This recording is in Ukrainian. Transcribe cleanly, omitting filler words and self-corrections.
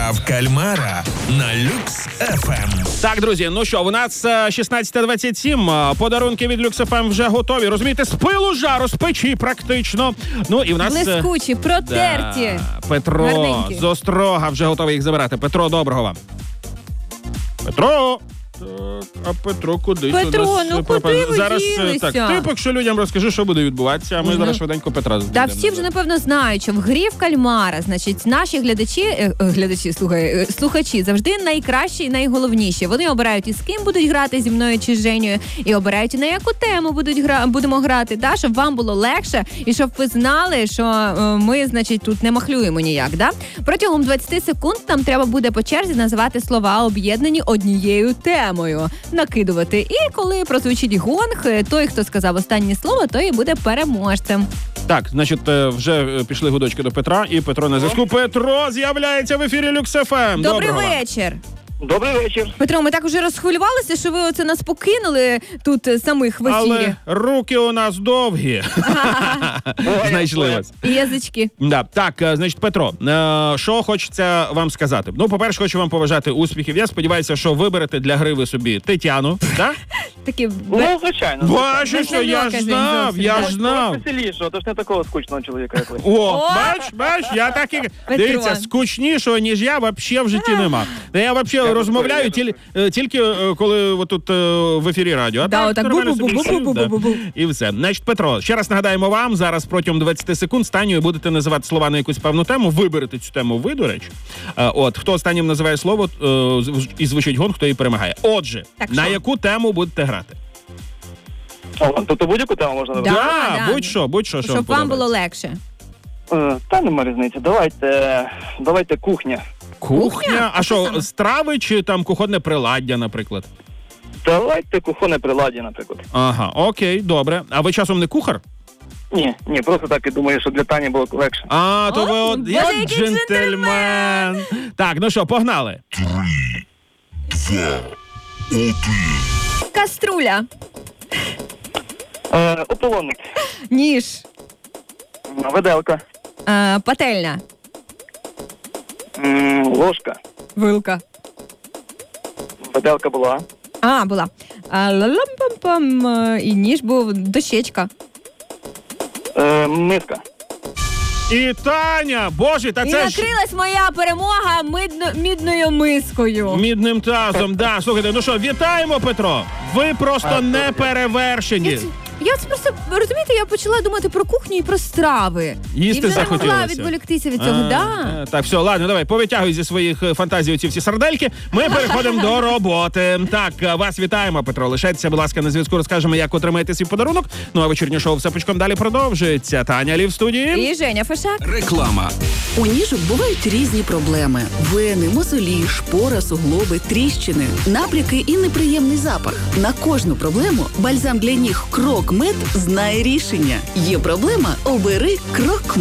Грав кальмара на Люкс ФМ. Так, друзі, ну що, у нас 16:27, подарунки від Люкс ФМ вже готові. Розумієте, з пилу жару, з печі практично. Ну і в нас... Блискучі, протерті. Да, Петро Гарненькі. з Острога вже готовий їх забирати. Петро, доброго вам. Петро! Так, а Петро куди? Петро, ну куди ви зараз ділися? так, ти поки що людям розкажи, що буде відбуватися, а ми зараз швиденько Петра Та збудемо. всі вже, напевно, знають, що в грі в кальмара, значить, наші слухачі завжди найкращі і найголовніші. Вони обирають, із ким будуть грати, зі мною чи з Женєю, і обирають, на яку тему будемо грати, да? Щоб вам було легше, і щоб ви знали, що ми, значить, тут не махлюємо ніяк. Да? Протягом 20 секунд нам треба буде по черзі називати слова, об'єднані однією темою. Накидувати. І коли прозвучить гонг, той, хто сказав останнє слово, той і буде переможцем. Так, значить, вже пішли гудочки до Петра, і Петро на зв'язку. Петро з'являється в ефірі Люкс ФМ. Добрий вечір. Добрий вечір. Петро, ми так уже розхвилювалися, що ви оце нас покинули тут самих в ефірі. Але руки у нас довгі. Знайшли вас. І язички. Да. Так, значить, Петро, що хочеться вам сказати? Ну, по-перше, хочу вам побажати успіхів. Я сподіваюся, що виберете для гри ви собі Тетяну, так? Такі Ну, звичайно. Бачиш, що я ж знав, я ж знав. Веселішого, тож не такого скучного чоловіка, як ви. О, бач, я так і... Дивіться, скучнішого, ніж я, взагалі в житті нема. Я взагалі розмовляю тільки коли отут в ефірі радіо. А Да, так, отак нормально собі бу-бу-бу-бу-бу-бу-бу-бу. сидю, да. І все. Значить, Петро, ще раз нагадаємо вам, зараз протягом 20 секунд Станю будете називати слова на якусь певну тему, виберете цю тему ви, до речі. От, хто останнім називає слово і звучить гонг, хто і перемагає. Отже, так, на що? яку тему будете грати? Тобто будь-яку тему можна Да. робити? Будь-що, що Щоб вам було подобається. легше. Та нема різниці. Давайте кухня. Кухня? А Це що, саме. страви чи там кухонне приладдя, наприклад? Давайте кухонне приладдя, наприклад. Ага, окей, добре. А ви часом не кухар? Ні, просто так і думаю, щоб для Тані було легше. А, то ви О, от Боже, як який джентльмен. Так, ну що, погнали. Каструля. Ополонник. Ніж. Виделка. Пательня. Ложка. Вилка. Виделка була. Була. Ла-лам-пам-пам. І ніж був. Дощечка. Миска. І Таня, боже, та І це ж накрилась моя перемога мідною мискою. мідним тазом. Да, слухайте, ну що, вітаємо, Петро. Ви просто не перевершені. Я просто, розумієте, я почала думати про кухню і про страви. Їсти і вже не могла захотілося. відволіктися від цього. Да. Так, все, ладно, давай, повитягуй зі своїх фантазій ці всі сардельки. Ми переходимо до роботи. Так, вас вітаємо, Петро. Лишайтеся, будь ласка, на зв'язку. Розкажемо, як отримаєте свій подарунок. Ну, а вечірнє шоу «Все пучком» далі продовжується. Таня Лів в студії. І Женя Фешак. Реклама. У ніжок бувають різні проблеми: вени, мозолі, шпора, суглоби, тріщини, набряки і неприємний запах. На кожну проблему бальзам для ніг «Крок Мед» знає рішення. Є проблема – обери «Крок